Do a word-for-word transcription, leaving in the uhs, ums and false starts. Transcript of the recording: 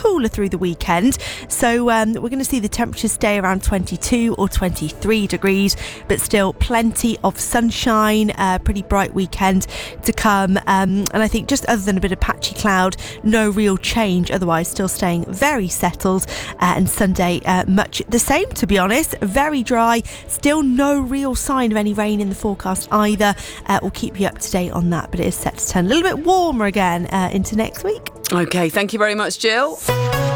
cooler through the weekend. So um, we're going to see the temperatures stay around twenty-two or twenty-three degrees, but still plenty of sunshine, uh, pretty bright weekend to come. Um, and I think just other than a bit of patchy cloud, no real change. Otherwise, still staying very settled. Uh, and Sunday, uh, much the same, to be honest. Very dry. Still no real sign of any rain in the forecast either. Uh, we'll keep you up to date on that, but it is set to turn a little bit warmer again uh, into next week. OK, thank you very much, Jill.